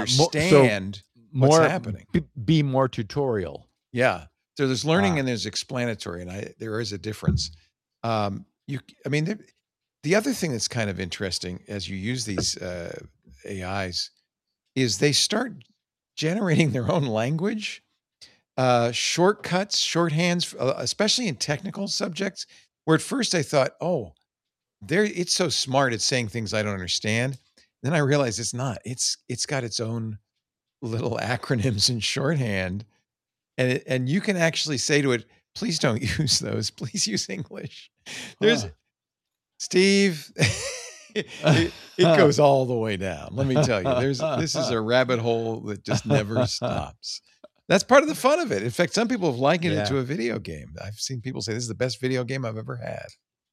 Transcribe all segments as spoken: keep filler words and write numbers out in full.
understand mo- what's more, happening. Be, be more tutorial. Yeah. So there's learning Ah. and there's explanatory, and I, there is a difference. Um, you, I mean, there, the other thing that's kind of interesting as you use these uh, A Is is they start generating their own language, uh, shortcuts, shorthands, uh, especially in technical subjects, where at first I thought, oh, there, it's so smart at saying things I don't understand. Then I realized it's not. It's it's got its own little acronyms and shorthand, and it, and you can actually say to it, please don't use those. Please use English. There's Huh. Steve. it, it goes all the way down. Let me tell you, there's this is a rabbit hole that just never stops. That's part of the fun of it. In fact, some people have likened Yeah. it to a video game. I've seen people say this is the best video game I've ever had.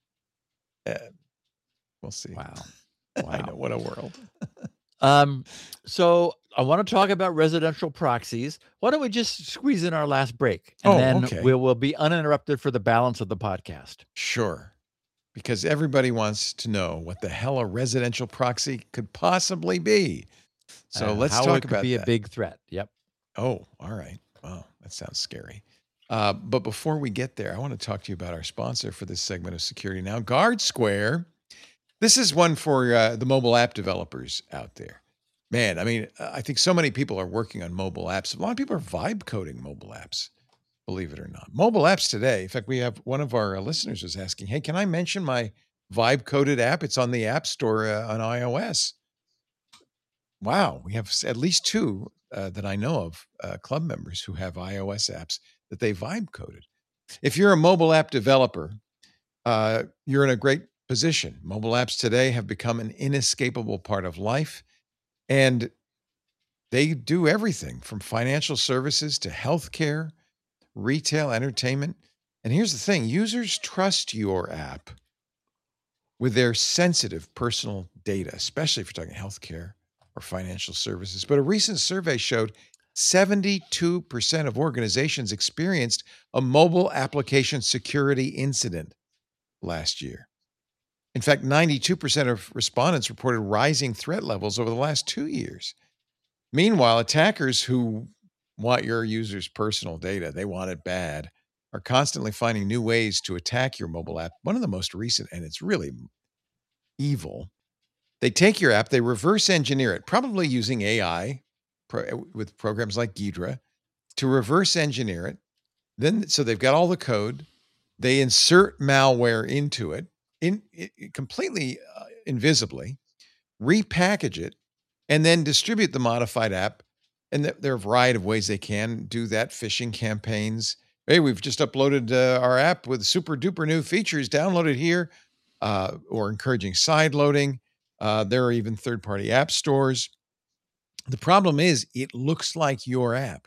And we'll see. Wow. I know, what a world. Um, so I want to talk about residential proxies. Why don't we just squeeze in our last break, and Oh, then okay. we will be uninterrupted for the balance of the podcast. Sure. Because everybody wants to know what the hell a residential proxy could possibly be. So Uh, let's how talk it could about be that. a big threat. Yep. Oh, all right. Wow, that sounds scary. Uh, but before we get there, I want to talk to you about our sponsor for this segment of Security Now, GuardSquare. This is one for uh, the mobile app developers out there. Man, I mean, I think so many people are working on mobile apps. A lot of people are vibe coding mobile apps, believe it or not. Mobile apps today. In fact, we have one of our uh, listeners was asking, hey, can I mention my vibe coded app? It's on the App Store uh, on iOS. Wow, we have at least two uh, that I know of, uh, club members who have iOS apps that they vibe coded. If you're a mobile app developer, uh, you're in a great position. Mobile apps today have become an inescapable part of life, and they do everything from financial services to healthcare, retail, entertainment. And here's the thing, users trust your app with their sensitive personal data, especially if you're talking healthcare or financial services. But a recent survey showed seventy-two percent of organizations experienced a mobile application security incident last year. In fact, ninety-two percent of respondents reported rising threat levels over the last two years. Meanwhile, attackers who want your users' personal data, they want it bad, are constantly finding new ways to attack your mobile app. One of the most recent, and it's really evil, they take your app, they reverse engineer it, probably using A I pro- with programs like Ghidra to reverse engineer it. Then, so they've got all the code. They insert malware into it, in, it completely uh, invisibly, repackage it, and then distribute the modified app. And th- there are a variety of ways they can do that. Phishing campaigns. Hey, we've just uploaded uh, our app with super duper new features. Download it here, uh, or encouraging side loading. Uh, there are even third-party app stores. The problem is it looks like your app.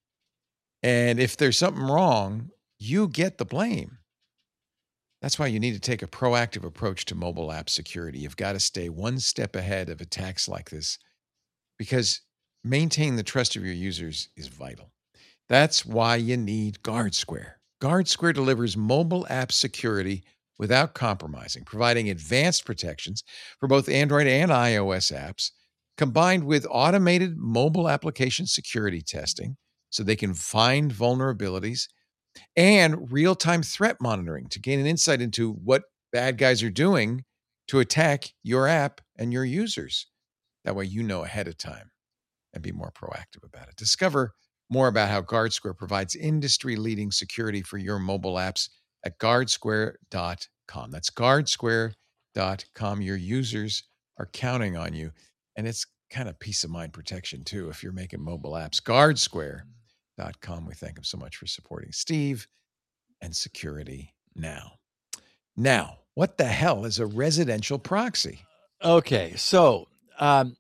And if there's something wrong, you get the blame. That's why you need to take a proactive approach to mobile app security. You've got to stay one step ahead of attacks like this because maintaining the trust of your users is vital. That's why you need GuardSquare. GuardSquare delivers mobile app security without compromising, providing advanced protections for both Android and iOS apps, combined with automated mobile application security testing so they can find vulnerabilities, and real-time threat monitoring to gain an insight into what bad guys are doing to attack your app and your users. That way you know ahead of time and be more proactive about it. Discover more about how GuardSquare provides industry-leading security for your mobile apps at guard square dot com. That's guard square dot com. Your users are counting on you, and it's kind of peace of mind protection too if you're making mobile apps. guard square dot com. We thank him so much for supporting Steve and Security Now. Now, what the hell is a residential proxy? Okay, so um,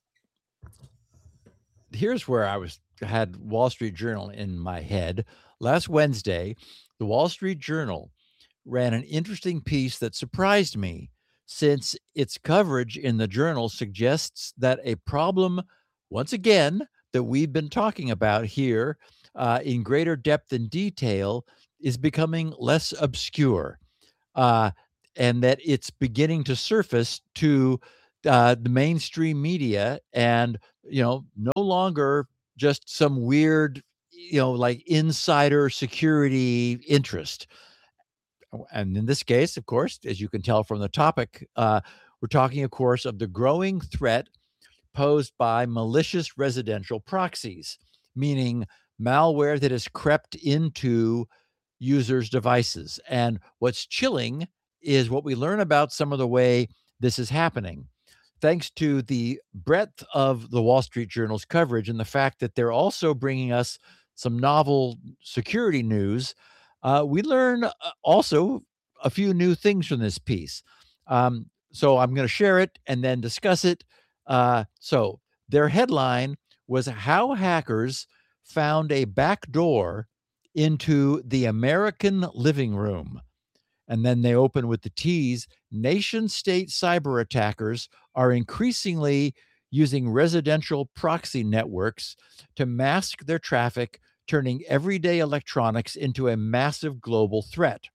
here's where I was had Wall Street Journal in my head. Last Wednesday, the Wall Street Journal ran an interesting piece that surprised me, since its coverage in the journal suggests that a problem, once again, that we've been talking about here uh, in greater depth and detail is becoming less obscure, uh, and that it's beginning to surface to uh, the mainstream media, and you know, no longer just some weird, you know, like insider security interest. And in this case, of course, as you can tell from the topic, uh, we're talking, of course, of the growing threat posed by malicious residential proxies, meaning malware that has crept into users' devices. And what's chilling is what we learn about some of the way this is happening. Thanks to the breadth of the Wall Street Journal's coverage and the fact that they're also bringing us some novel security news, uh, we learn uh, also a few new things from this piece. Um, so I'm going to share it and then discuss it. Uh, so their headline was How Hackers Found a Backdoor into the American Living Room. And then they open with the tease. Nation state cyber attackers are increasingly using residential proxy networks to mask their traffic, turning everyday electronics into a massive global threat.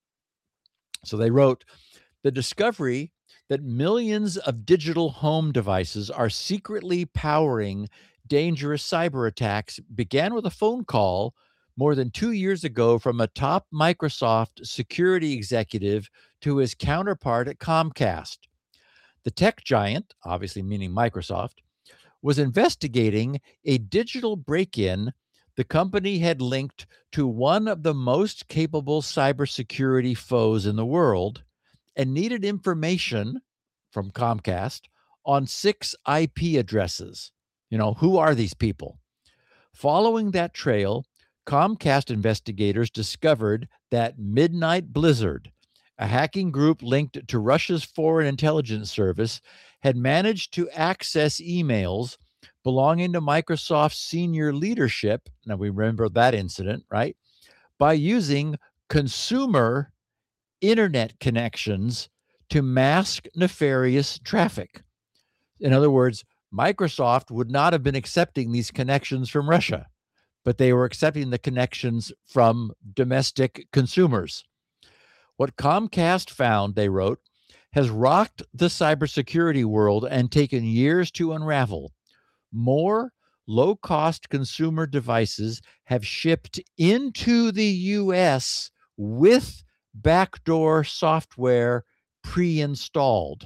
So they wrote, the discovery that millions of digital home devices are secretly powering dangerous cyber attacks began with a phone call more than two years ago from a top Microsoft security executive to his counterpart at Comcast. The tech giant, obviously meaning Microsoft, was investigating a digital break-in the company had linked to one of the most capable cybersecurity foes in the world and needed information from Comcast on six I P addresses. You know, who are these people? Following that trail, Comcast investigators discovered that Midnight Blizzard, a hacking group linked to Russia's Foreign Intelligence Service, had managed to access emails belonging to Microsoft's senior leadership. Now, we remember that incident, right? By using consumer internet connections to mask nefarious traffic. In other words, Microsoft would not have been accepting these connections from Russia, but they were accepting the connections from domestic consumers. What Comcast found, they wrote, has rocked the cybersecurity world and taken years to unravel. More low-cost consumer devices have shipped into the U S with backdoor software pre-installed.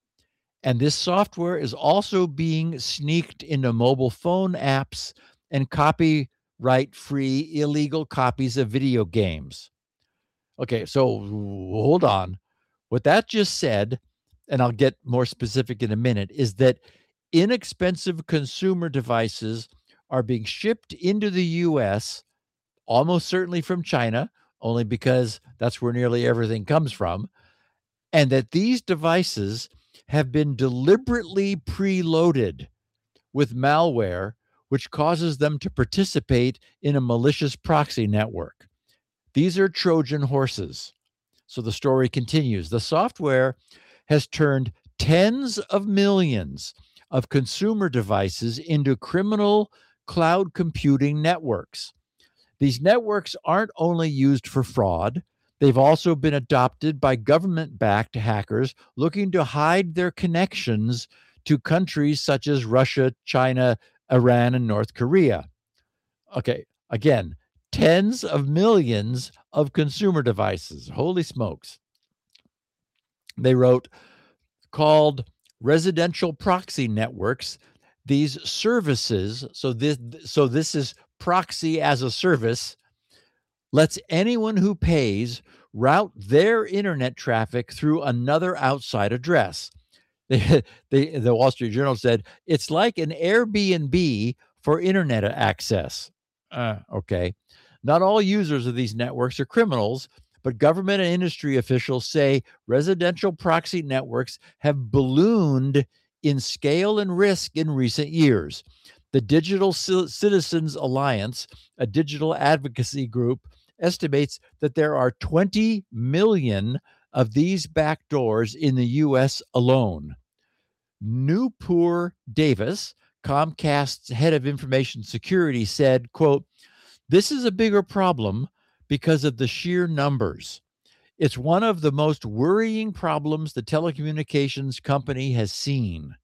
And this software is also being sneaked into mobile phone apps and copyright-free illegal copies of video games. Okay, so hold on. What that just said, and I'll get more specific in a minute, is that inexpensive consumer devices are being shipped into the U S, almost certainly from China, only because that's where nearly everything comes from, and that these devices have been deliberately preloaded with malware, which causes them to participate in a malicious proxy network. These are Trojan horses. So the story continues. The software has turned tens of millions of consumer devices into criminal cloud computing networks. These networks aren't only used for fraud, they've also been adopted by government-backed hackers looking to hide their connections to countries such as Russia, China, Iran, and North Korea. Okay, again, tens of millions of consumer devices. Holy smokes. They wrote, called residential proxy networks, these services, so this, so this is proxy as a service, lets anyone who pays route their internet traffic through another outside address. They, they, the Wall Street Journal said, it's like an Airbnb for internet access. Uh, okay. Not all users of these networks are criminals, but government and industry officials say residential proxy networks have ballooned in scale and risk in recent years. The Digital Citizens Alliance, a digital advocacy group, estimates that there are twenty million of these backdoors in the U S alone. Nupur Davis, Comcast's head of information security, said, quote, this is a bigger problem because of the sheer numbers. It's one of the most worrying problems the telecommunications company has seen.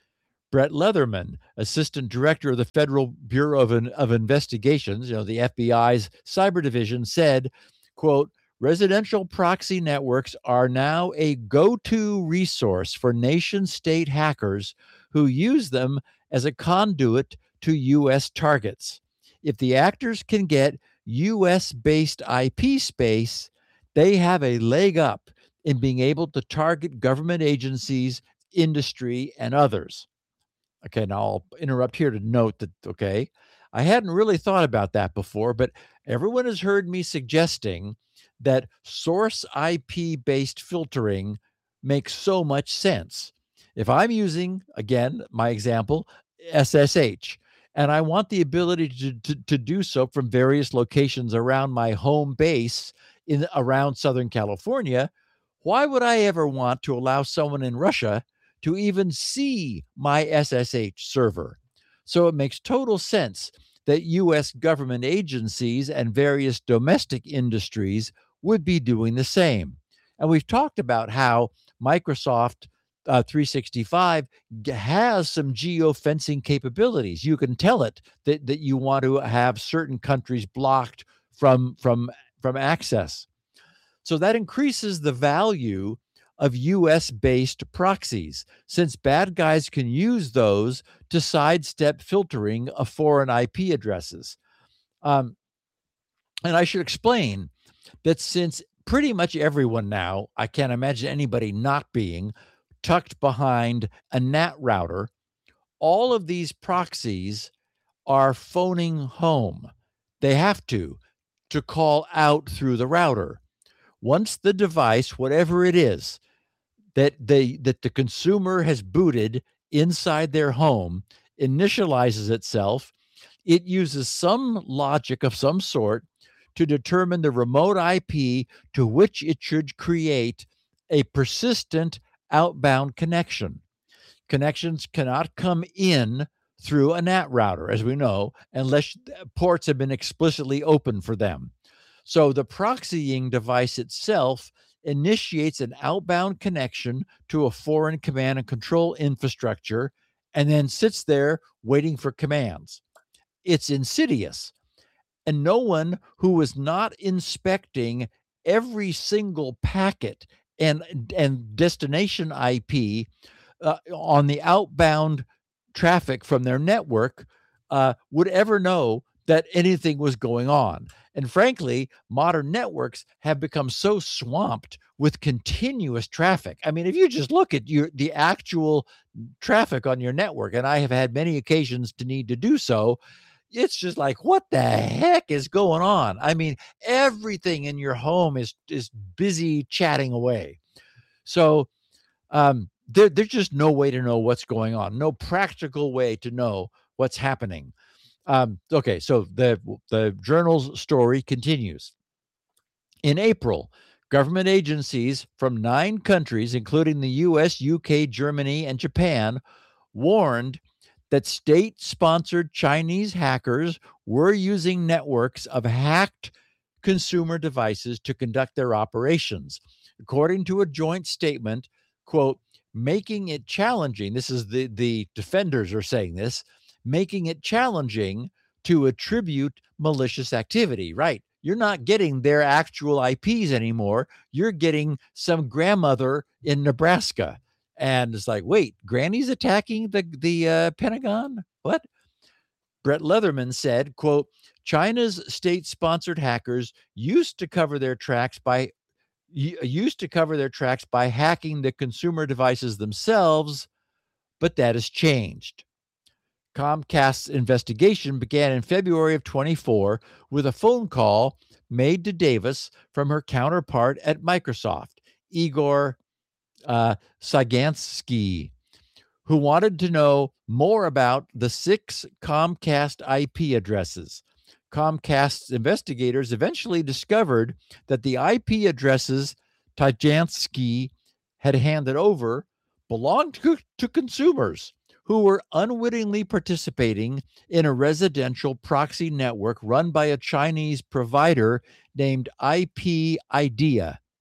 Brett Leatherman, assistant director of the Federal Bureau of, of Investigations, you know, the F B I's cyber division, said, quote, residential proxy networks are now a go-to resource for nation-state hackers who use them as a conduit to U S targets. If the actors can get U S-based I P space, they have a leg up in being able to target government agencies, industry, and others. Okay, now I'll interrupt here to note that, okay, I hadn't really thought about that before, but everyone has heard me suggesting that source I P-based filtering makes so much sense. If I'm using, again, my example, S S H, and I want the ability to, to, to do so from various locations around my home base in around Southern California, why would I ever want to allow someone in Russia to even see my S S H server? So it makes total sense that U S government agencies and various domestic industries would be doing the same. And we've talked about how Microsoft uh, three sixty-five has some geofencing capabilities. You can tell it that, that you want to have certain countries blocked from, from, from access. So that increases the value of U S-based proxies, since bad guys can use those to sidestep filtering of foreign I P addresses. Um, and I should explain that since pretty much everyone now, I can't imagine anybody not being tucked behind a N A T router, all of these proxies are phoning home. They have to, to call out through the router. Once the device, whatever it is, that they that the consumer has booted inside their home initializes itself, it uses some logic of some sort to determine the remote I P to which it should create a persistent outbound connection. Connections cannot come in through a N A T router, as we know, unless ports have been explicitly opened for them. So the proxying device itself initiates an outbound connection to a foreign command and control infrastructure and then sits there waiting for commands. It's insidious. And no one who is not inspecting every single packet and, and destination I P uh, on the outbound traffic from their network uh, would ever know that anything was going on. And frankly, modern networks have become so swamped with continuous traffic. I mean, if you just look at your the actual traffic on your network, and I have had many occasions to need to do so, it's just like, what the heck is going on? I mean, everything in your home is is busy chatting away. So um, there, there's just no way to know what's going on, no practical way to know what's happening. Um, okay, so the, the journal's story continues. In April, government agencies from nine countries, including the U S, U K, Germany, and Japan, warned that state-sponsored Chinese hackers were using networks of hacked consumer devices to conduct their operations. According to a joint statement, quote, making it challenging, this is the, the defenders are saying this, making it challenging to attribute malicious activity, right? You're not getting their actual I Ps anymore. You're getting some grandmother in Nebraska. And it's like, wait, Granny's attacking the, the uh, Pentagon? What? Brett Leatherman said, quote, China's state-sponsored hackers used to cover their tracks by used to cover their tracks by hacking the consumer devices themselves, but that has changed. Comcast's investigation began in February of twenty-four with a phone call made to Davis from her counterpart at Microsoft, Igor uh, Sagansky, who wanted to know more about the six Comcast I P addresses. Comcast's investigators eventually discovered that the I P addresses Tajansky had handed over belonged to, to consumers who were unwittingly participating in a residential proxy network run by a Chinese provider named I P Idea.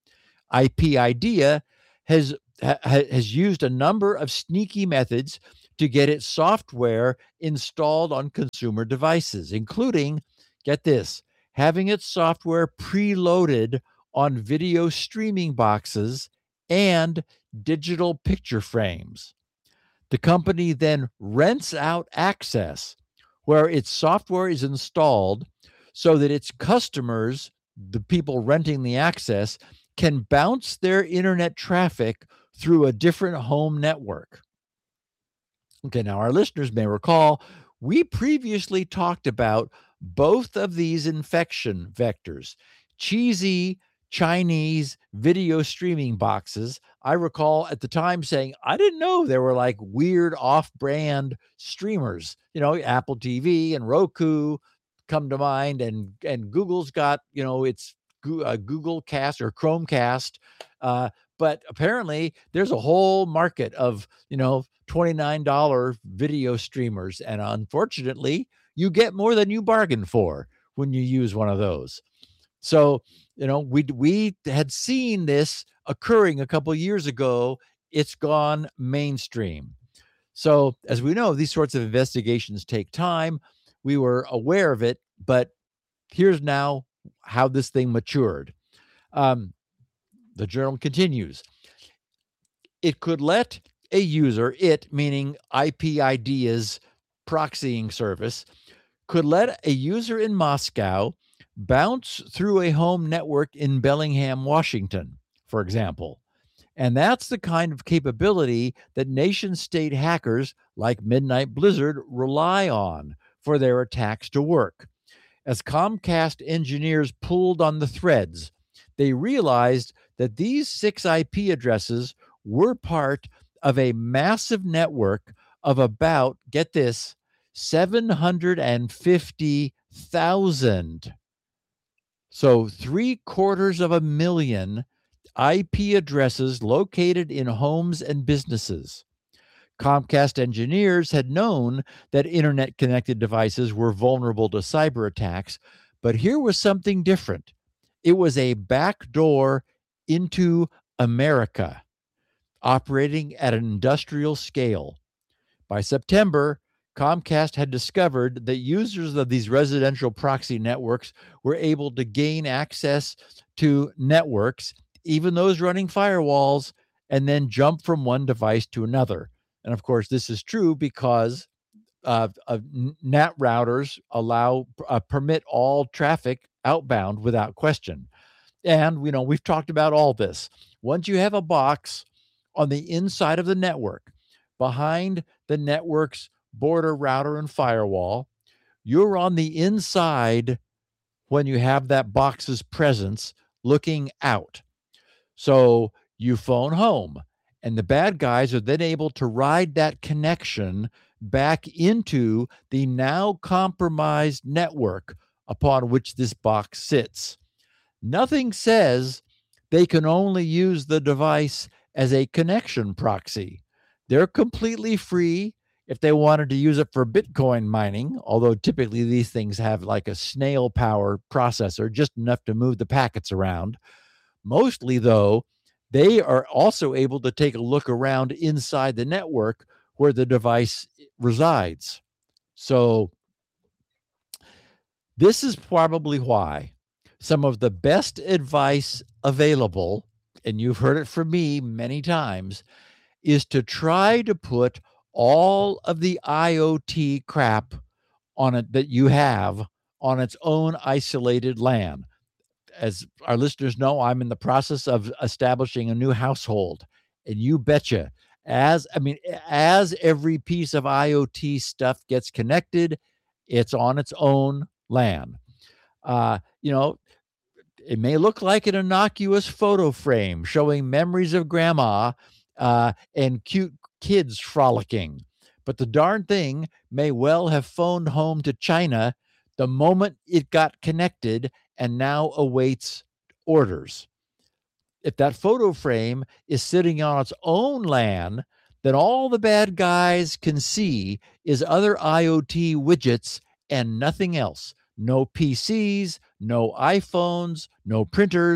I P Idea has ha, has used a number of sneaky methods to get its software installed on consumer devices, including, get this, having its software preloaded on video streaming boxes and digital picture frames. The company then rents out access where its software is installed so that its customers, the people renting the access, can bounce their internet traffic through a different home network. Okay, now our listeners may recall we previously talked about both of these infection vectors, cheesy Chinese video streaming boxes. I recall at the time saying, I didn't know there were like weird off-brand streamers, you know, Apple T V and Roku come to mind, and and Google's got, you know, it's uh, Google Cast or Chromecast, uh, but apparently there's a whole market of, you know, twenty-nine dollars video streamers, and unfortunately, you get more than you bargain for when you use one of those. So, you know, we we had seen this occurring a couple years ago. It's gone mainstream. So, as we know, these sorts of investigations take time. We were aware of it, but here's now how this thing matured. Um, the journal continues. It could let a user, it meaning I P Idea's proxying service, could let a user in Moscow bounce through a home network in Bellingham, Washington, for example. And that's the kind of capability that nation-state hackers like Midnight Blizzard rely on for their attacks to work. As Comcast engineers pulled on the threads, they realized that these six I P addresses were part of a massive network of about, get this, seven hundred fifty thousand. So three quarters of a million I P addresses located in homes and businesses. Comcast engineers had known that internet-connected devices were vulnerable to cyber attacks, but here was something different. It was a backdoor into America, operating at an industrial scale. By September, Comcast had discovered that users of these residential proxy networks were able to gain access to networks, even those running firewalls, and then jump from one device to another. And of course, this is true because uh, uh, N A T routers allow uh, permit all traffic outbound without question. And, you know, we've talked about all this. Once you have a box on the inside of the network, behind the network's border router and firewall, you're on the inside when you have that box's presence looking out. So you phone home, and the bad guys are then able to ride that connection back into the now compromised network upon which this box sits. Nothing says they can only use the device as a connection proxy. They're completely free if they wanted to use it for Bitcoin mining, although typically these things have like a snail power processor, just enough to move the packets around. Mostly, though, they are also able to take a look around inside the network where the device resides. So this is probably why some of the best advice available, and you've heard it from me many times, is to try to put all of the IoT crap on it that you have on its own isolated LAN. As our listeners know, I'm in the process of establishing a new household, and you betcha, as I mean, as every piece of IoT stuff gets connected, it's on its own LAN. Uh, you know, it may look like an innocuous photo frame showing memories of grandma uh, and cute kids frolicking, but the darn thing may well have phoned home to China the moment it got connected and now awaits orders. If that photo frame is sitting on its own LAN, then all the bad guys can see is other IoT widgets and nothing else. No P Cs, no iPhones, no printers,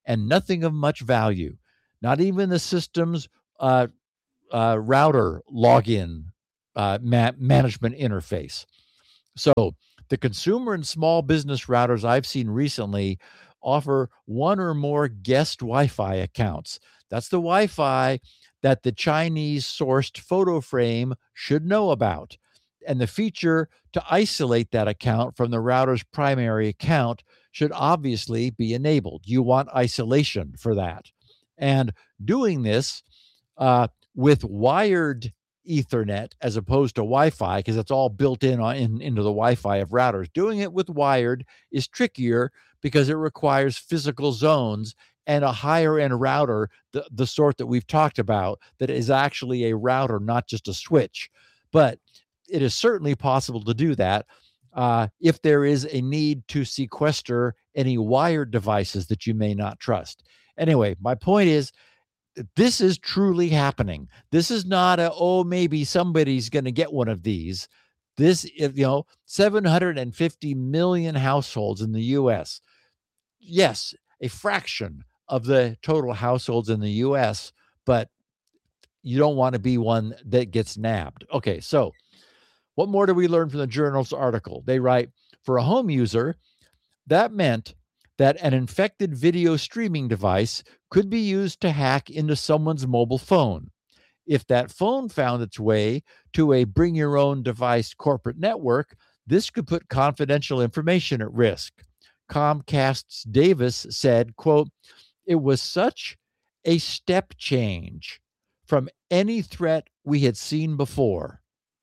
and nothing of much value, not even the system's uh, uh, router login uh, ma- management interface. So the consumer and small business routers I've seen recently offer one or more guest Wi-Fi accounts. That's the Wi-Fi that the Chinese sourced photo frame should know about. And the feature to isolate that account from the router's primary account should obviously be enabled. You want isolation for that. And doing this uh, with wired Ethernet as opposed to Wi-Fi, because it's all built in, on, in into the Wi-Fi of routers. Doing it with wired is trickier because it requires physical zones and a higher end router, the, the sort that we've talked about, that is actually a router, not just a switch. But it is certainly possible to do that uh, if there is a need to sequester any wired devices that you may not trust. Anyway, my point is, this is truly happening. This is not a, oh, maybe somebody's going to get one of these. This, you know, seven hundred fifty million households in the U S. Yes, a fraction of the total households in the U S, but you don't want to be one that gets nabbed. Okay, so what more do we learn from the journal's article? They write, for a home user, that meant that an infected video streaming device could be used to hack into someone's mobile phone. If that phone found its way to a bring your own device corporate network, this could put confidential information at risk. Comcast's Davis said, quote, it was such a step change from any threat we had seen before.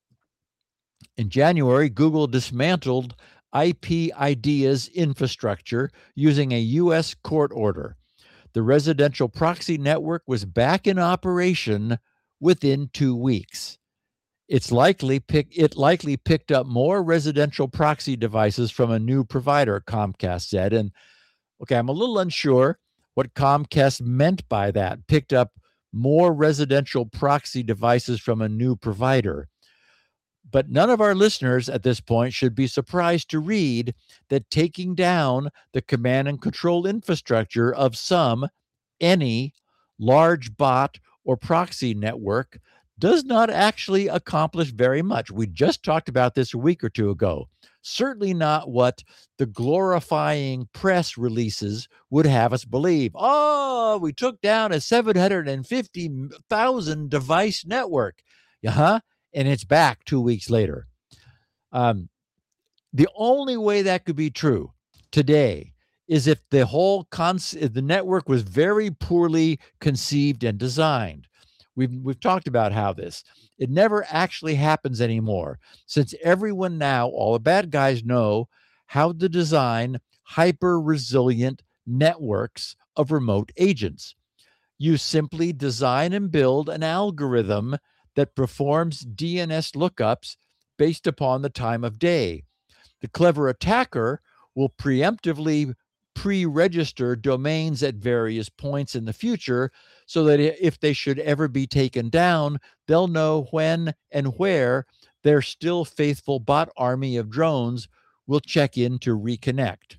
In January, Google dismantled I P Idea's infrastructure using a U S court order. The residential proxy network was back in operation within two weeks. It's likely pick, it likely picked up more residential proxy devices from a new provider, Comcast said. And okay, I'm a little unsure what Comcast meant by that, picked up more residential proxy devices from a new provider. But none of our listeners at this point should be surprised to read that taking down the command and control infrastructure of some, any, large bot or proxy network does not actually accomplish very much. We just talked about this a week or two ago. Certainly not what the glorifying press releases would have us believe. Oh, we took down a seven hundred fifty thousand device network. Uh-huh. And it's back two weeks later. Um, the only way that could be true today is if the whole concept, the network was very poorly conceived and designed. We've we've talked about how this, it never actually happens anymore, since everyone now, all the bad guys know how to design hyper-resilient networks of remote agents. You simply design and build an algorithm that performs D N S lookups based upon the time of day. The clever attacker will preemptively pre-register domains at various points in the future so that if they should ever be taken down, they'll know when and where their still faithful bot army of drones will check in to reconnect.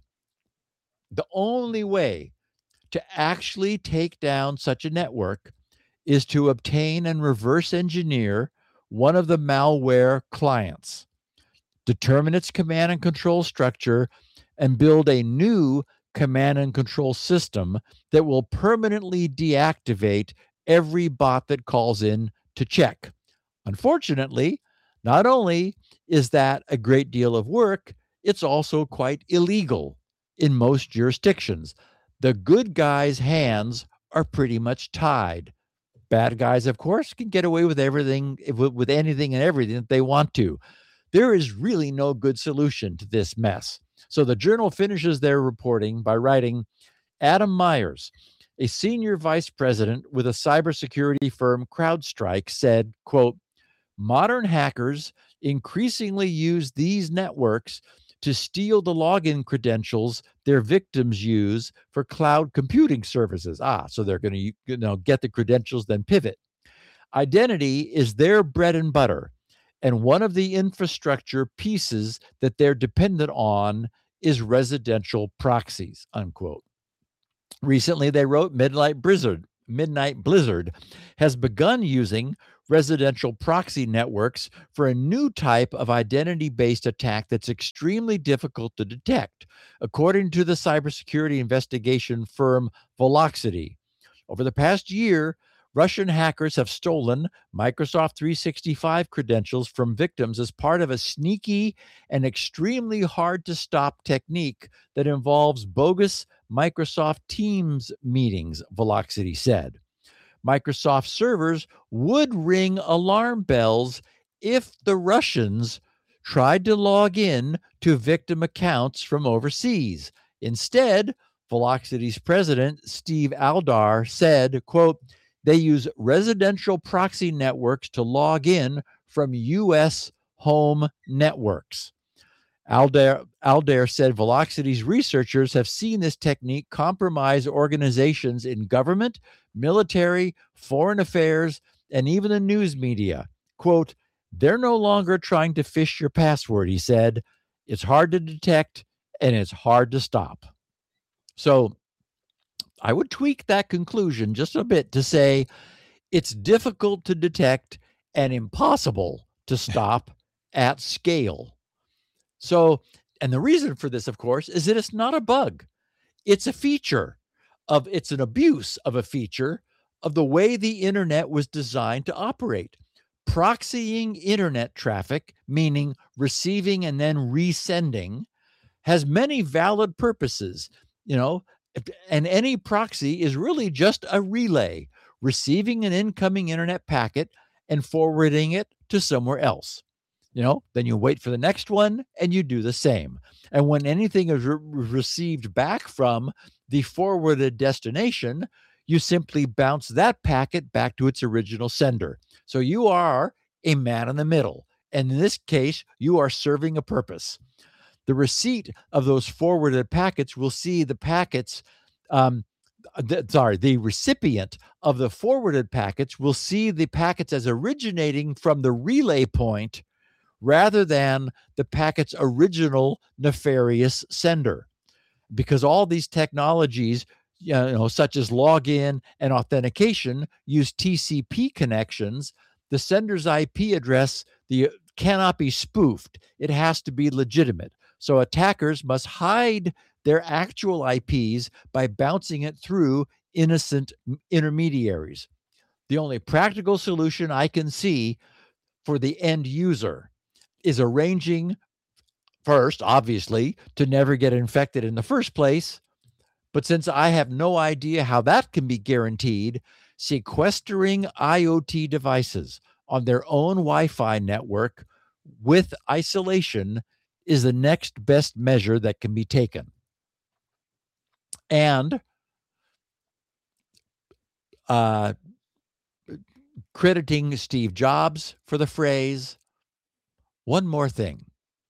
The only way to actually take down such a network is to obtain and reverse engineer one of the malware clients, determine its command and control structure, and build a new command and control system that will permanently deactivate every bot that calls in to check. Unfortunately, not only is that a great deal of work, it's also quite illegal in most jurisdictions. The good guys' hands are pretty much tied. Bad guys, of course, can get away with everything, with anything and everything that they want to. There is really no good solution to this mess. So the Journal finishes their reporting by writing, Adam Myers, a senior vice president with a cybersecurity firm CrowdStrike, said, quote, modern hackers increasingly use these networks to steal the login credentials their victims use for cloud computing services. Ah, so they're going to you know, get the credentials, then pivot. Identity is their bread and butter, and one of the infrastructure pieces that they're dependent on is residential proxies, unquote. Recently, they wrote Midnight Blizzard, Midnight Blizzard has begun using residential proxy networks for a new type of identity-based attack that's extremely difficult to detect, according to the cybersecurity investigation firm Velocity. Over the past year, Russian hackers have stolen Microsoft three sixty-five credentials from victims as part of a sneaky and extremely hard to stop technique that involves bogus Microsoft Teams meetings, Velocity said. Microsoft servers would ring alarm bells if the Russians tried to log in to victim accounts from overseas. Instead, Velocity's president, Steve Aldar, said, quote, they use residential proxy networks to log in from U S home networks. Aldar, Aldar said Velocity's researchers have seen this technique compromise organizations in government, military, foreign affairs, and even the news media. Quote, they're no longer trying to phish your password, he said. It's hard to detect and it's hard to stop. So I would tweak that conclusion just a bit to say it's difficult to detect and impossible to stop at scale. So, and the reason for this, of course, is that it's not a bug. It's a feature of, it's an abuse of a feature of the way the internet was designed to operate. Proxying internet traffic, meaning receiving and then resending, has many valid purposes, you know, and any proxy is really just a relay, receiving an incoming internet packet and forwarding it to somewhere else. You know, then you wait for the next one and you do the same. And when anything is re- received back from the forwarded destination, you simply bounce that packet back to its original sender. So you are a man in the middle. And in this case, you are serving a purpose. The receipt of those forwarded packets will see the packets, um, the, sorry, the recipient of the forwarded packets will see the packets as originating from the relay point rather than the packet's original nefarious sender. Because all these technologies, you know, such as login and authentication, use T C P connections, the sender's I P address the, cannot be spoofed. It has to be legitimate. So attackers must hide their actual I Ps by bouncing it through innocent intermediaries. The only practical solution I can see for the end user is arranging first, obviously, to never get infected in the first place. But since I have no idea how that can be guaranteed, sequestering IoT devices on their own Wi-Fi network with isolation is the next best measure that can be taken. And uh, crediting Steve Jobs for the phrase, one more thing.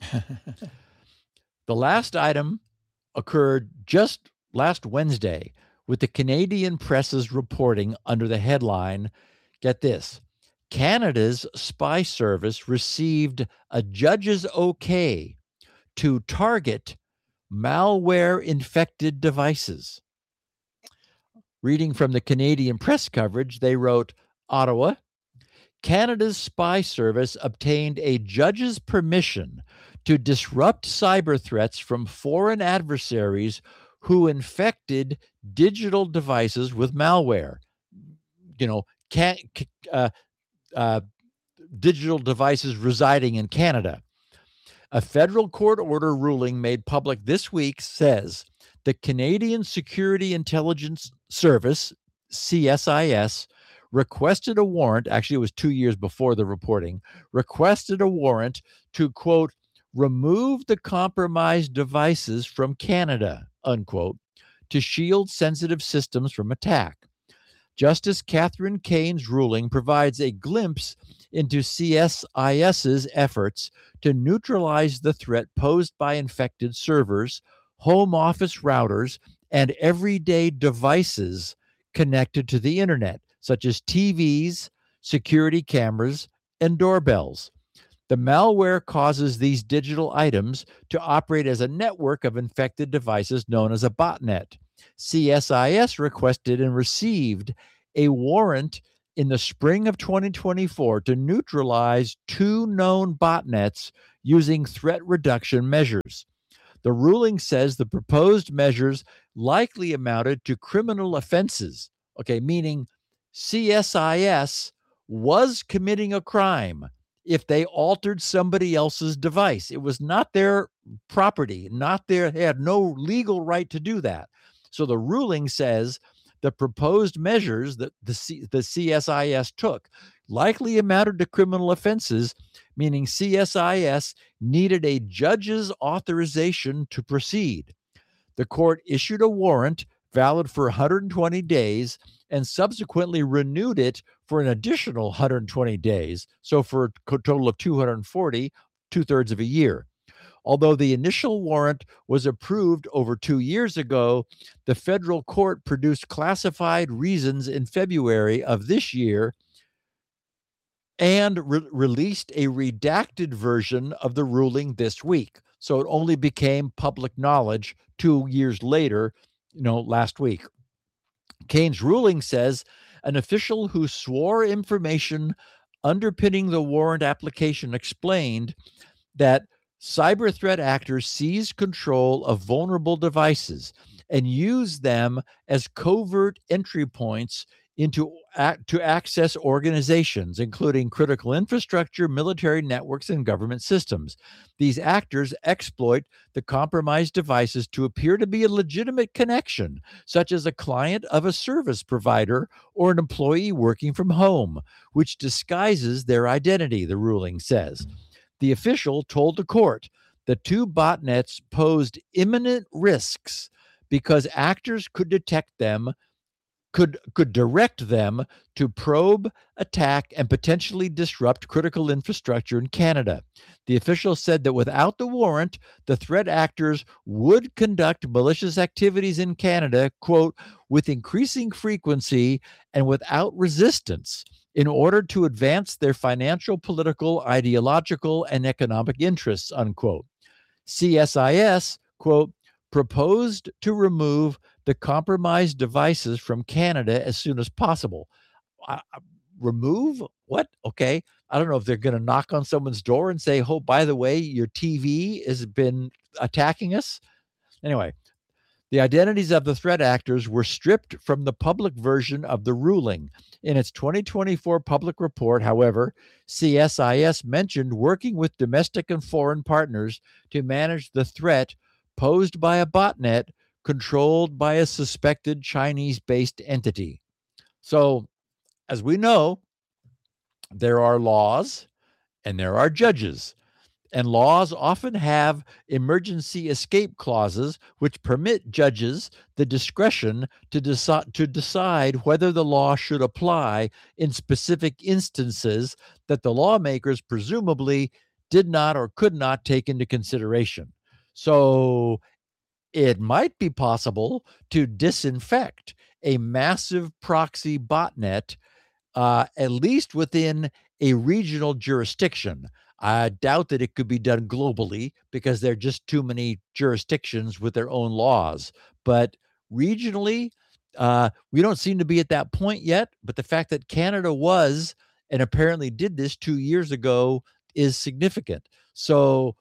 The last item occurred just last Wednesday with the Canadian Press's reporting under the headline, get this, Canada's spy service received a judge's okay to target malware-infected devices. Reading from the Canadian Press coverage, they wrote, Ottawa, Canada's spy service obtained a judge's permission to disrupt cyber threats from foreign adversaries who infected digital devices with malware. You know, can, uh, uh, digital devices residing in Canada. A federal court order ruling made public this week says the Canadian Security Intelligence Service, C S I S, requested a warrant, actually it was two years before the reporting, requested a warrant to, quote, remove the compromised devices from Canada, unquote, to shield sensitive systems from attack. Justice Catherine Kane's ruling provides a glimpse into C S I S's efforts to neutralize the threat posed by infected servers, home office routers, and everyday devices connected to the internet, such as T Vs, security cameras, and doorbells. The malware causes these digital items to operate as a network of infected devices known as a botnet. C S I S requested and received a warrant in the spring of twenty twenty-four to neutralize two known botnets using threat reduction measures. The ruling says the proposed measures likely amounted to criminal offenses. Okay, meaning C S I S was committing a crime if they altered somebody else's device. It was not their property, not their, they had no legal right to do that. So the ruling says the proposed measures that the, C, the C S I S took likely amounted to criminal offenses, meaning C S I S needed a judge's authorization to proceed. The court issued a warrant valid for one hundred twenty days and subsequently renewed it for an additional one hundred twenty days, so for a total of two hundred forty, two-thirds of a year. Although the initial warrant was approved over two years ago, the federal court produced classified reasons in February of this year and re- released a redacted version of the ruling this week. So it only became public knowledge two years later, you know, last week. Kane's ruling says an official who swore information underpinning the warrant application explained that cyber threat actors seize control of vulnerable devices and use them as covert entry points into act, to access organizations, including critical infrastructure, military networks, and government systems. These actors exploit the compromised devices to appear to be a legitimate connection, such as a client of a service provider or an employee working from home, which disguises their identity, the ruling says. The official told the court the two botnets posed imminent risks because actors could detect them, could, could direct them to probe, attack, and potentially disrupt critical infrastructure in Canada. The official said that without the warrant, the threat actors would conduct malicious activities in Canada, quote, with increasing frequency and without resistance, in order to advance their financial, political, ideological, and economic interests, unquote. C S I S, quote, proposed to remove the compromised devices from Canada as soon as possible. Uh, remove? What? Okay. I don't know if they're going to knock on someone's door and say, oh, by the way, your T V has been attacking us. Anyway, the identities of the threat actors were stripped from the public version of the ruling. In its twenty twenty-four public report, however, C S I S mentioned working with domestic and foreign partners to manage the threat posed by a botnet controlled by a suspected Chinese-based entity. So, as we know, there are laws and there are judges. And laws often have emergency escape clauses which permit judges the discretion to, deci- to decide whether the law should apply in specific instances that the lawmakers presumably did not or could not take into consideration. So it might be possible to disinfect a massive proxy botnet, uh, at least within a regional jurisdiction. I doubt that it could be done globally because there are just too many jurisdictions with their own laws. But regionally, uh, we don't seem to be at that point yet. But the fact that Canada was and apparently did this two years ago is significant. So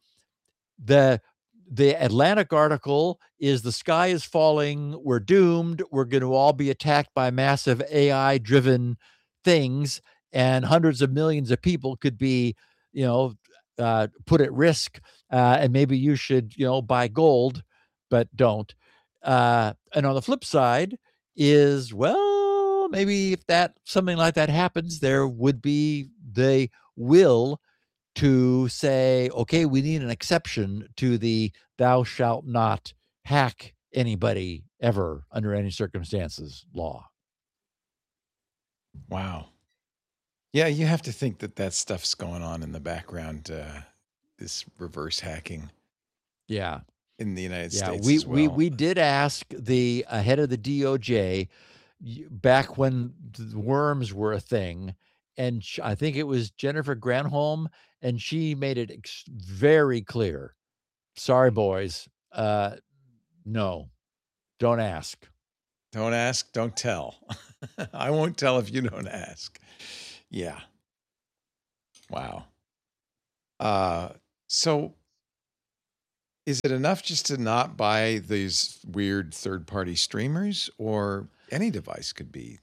the the Atlantic article is the sky is falling, we're doomed, we're going to all be attacked by massive A I-driven things, and hundreds of millions of people could be, you know, uh, put at risk, uh, and maybe you should, you know, buy gold, but don't. Uh, and on the flip side is, well, maybe if that something like that happens, there would be the will to say, okay, we need an exception to the thou shalt not hack anybody ever under any circumstances law. Wow. Yeah, you have to think that that stuff's going on in the background, uh, this reverse hacking. Yeah. In the United yeah, States we, as well. we we did ask the uh, head of the D O J back when the worms were a thing, and sh- I think it was Jennifer Granholm, and she made it ex- very clear. Sorry, boys. Uh, no, don't ask. Don't ask, don't tell. I won't tell if you don't ask. Yeah. Wow. Uh, so is it enough just to not buy these weird third-party streamers, or any device could be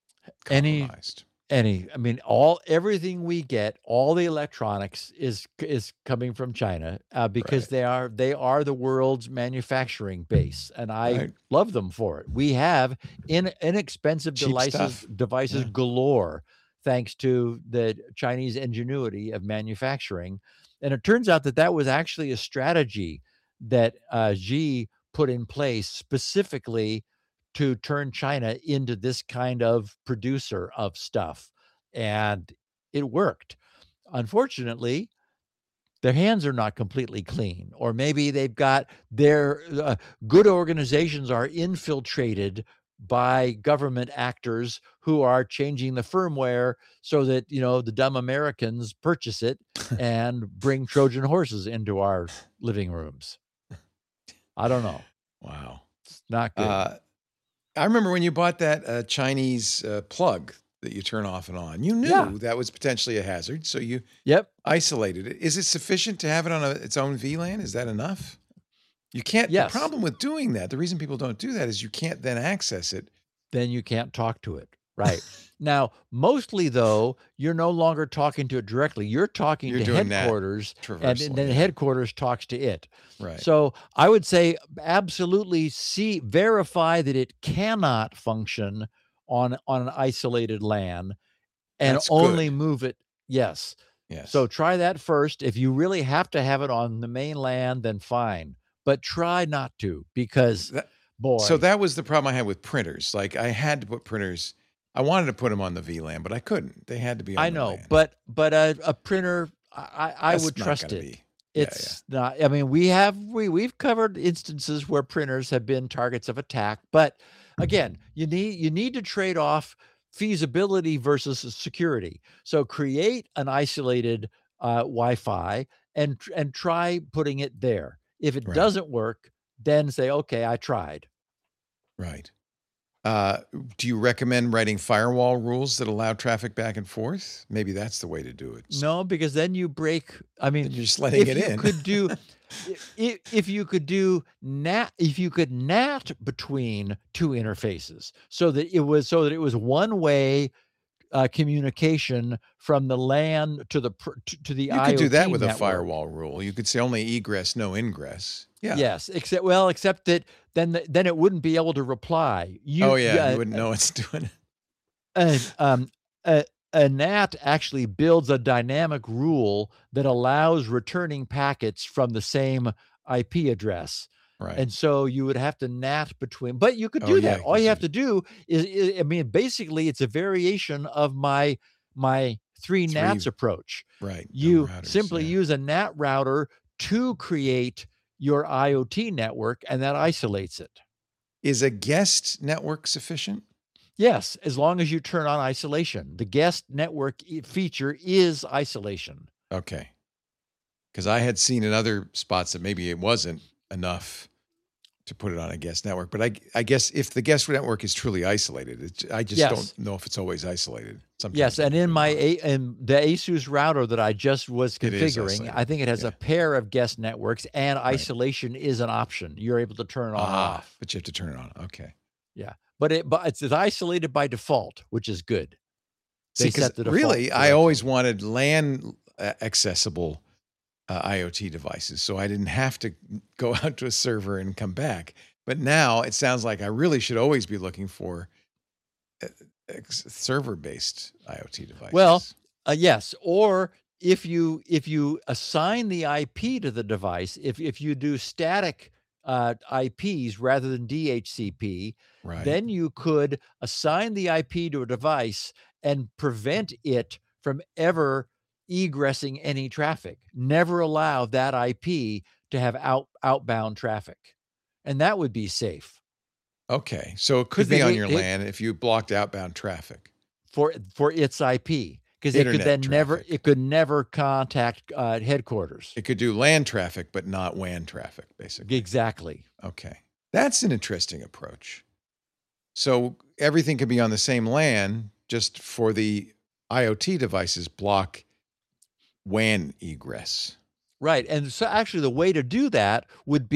Any compromised? any I mean, all everything we get, all the electronics is is coming from China, uh, because Right. they are they are the world's manufacturing base, and I Right. love them for it. We have in inexpensive Cheap devices stuff. devices Yeah. galore, thanks to the Chinese ingenuity of manufacturing, and it turns out that that was actually a strategy that, uh, Xi put in place specifically to turn China into this kind of producer of stuff, and it worked. Unfortunately, their hands are not completely clean, or maybe they've got their uh, good organizations are infiltrated by government actors who are changing the firmware so that, you know, the dumb Americans purchase it and bring Trojan horses into our living rooms. I don't know. Wow. It's not good. Uh, I remember when you bought that uh, Chinese uh, plug that you turn off and on. You knew Yeah. that was potentially a hazard, so you Yep. isolated it. Is it sufficient to have it on a, its own V LAN? Is that enough? You can't. Yes. The problem with doing that, the reason people don't do that, is you can't then access it. Then you can't talk to it. Right. Now, mostly though, you're no longer talking to it directly. You're talking You're to doing that headquarters, and then, traversal, then yeah. headquarters talks to it. Right. So I would say absolutely see verify that it cannot function on on an isolated LAN, and That's only good. move it. Yes. Yes. So try that first. If you really have to have it on the main LAN, then fine. But try not to, because That- boy. So that was the problem I had with printers. Like, I had to put printers. I wanted to put them on the V LAN, but I couldn't. They had to be on I the know, LAN. but but a, a printer, I, I That's would not trust gonna it. be. Yeah, It's not. I mean, we have we we've covered instances where printers have been targets of attack, but again, you need you need to trade off feasibility versus security. So create an isolated uh, Wi-Fi and tr- and try putting it there. If it Right. doesn't work, then say, okay, I tried. Right. Uh, do you recommend writing firewall rules that allow traffic back and forth? Maybe that's the way to do it. No, because then you break. I mean, Then you're just letting if it you in. could do, if, if you could do nat, if you could nat between two interfaces, so that it was so that it was one way uh, communication from the LAN to the pr- to, to the You IoT could do that with network. a firewall rule. You could say only egress, no ingress. Yeah. Yes, except well, except that then the, then it wouldn't be able to reply. You, Oh yeah, uh, you wouldn't know it's doing it. uh, um, a, a N A T actually builds a dynamic rule that allows returning packets from the same I P address. Right. And so you would have to N A T between, but you could Oh, do yeah, that. All 'cause you have you- to do is, is, I mean, basically it's a variation of my, my three, Three- N A Ts approach. right. no You routers, simply yeah. use a N A T router to create your IoT network, and that isolates it. Is a guest network sufficient? Yes, as long as you turn on isolation. The guest network i- feature is isolation. Okay. Because I had seen in other spots that maybe it wasn't enough to put it on a guest network. But I, I guess if the guest network is truly isolated, it's, I just Yes. don't know if it's always isolated. Sometimes Yes, it and in could my not. a and the ASUS router that I just was It is configuring, isolated, I think it has yeah. a pair of guest networks, and Right. isolation is an option. You're able to turn it on or Ah, off. but you have to turn it on. Okay. Yeah, but it but it's, it's isolated by default, which is good. They See, 'cause set the default really, I correctly. always wanted LAN uh, accessible uh, IoT devices, so I didn't have to go out to a server and come back. But now it sounds like I really should always be looking for uh, ex- server-based IoT devices. Well, Uh, yes, or if you if you assign the I P to the device, if if you do static uh, I Ps rather than D H C P, right. then you could assign the I P to a device and prevent it from ever egressing any traffic. Never allow that I P to have out outbound traffic, and that would be safe Okay, so it 'Cause could be then on it- your it- LAN if you blocked outbound traffic. for for its I P, because it could Internet then never traffic. it could never contact uh, headquarters. It could do LAN traffic, but not W A N traffic, basically. Exactly. Okay, that's an interesting approach. So everything can be on the same LAN, just for the IoT devices block W A N egress. Right. And so actually the way to do that would